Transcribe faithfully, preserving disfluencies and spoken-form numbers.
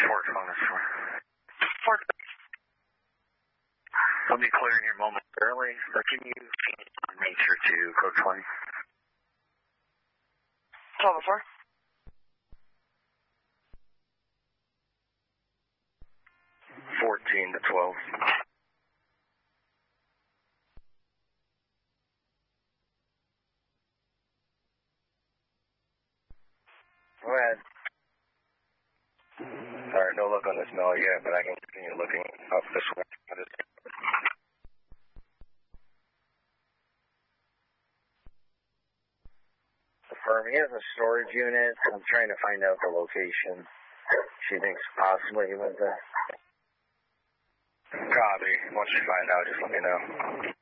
Fort Phone is for. Fort. I'll be clearing here momentarily, but can you make sure to code twenty? twelve oh four. fourteen to twelve. Go ahead. Alright, no look on this mail yet, but I can continue looking up this way. Confirm, he has a storage unit. I'm trying to find out the location. She thinks possibly he was there. Copy. Once you find out, just let me know.